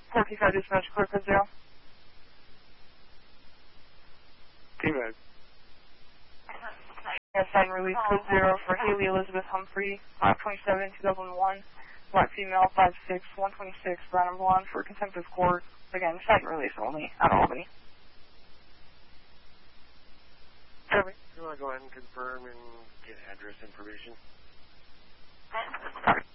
425 dispatch, clear code 0. T-Med. Sign release code 0 for Haley Elizabeth Humphrey, 527-2001, black female, 5'6", 126, brown and blonde for contempt of court. Again, sign release only, out of Albany. Copy. You want to go ahead and confirm and get address information? Copy.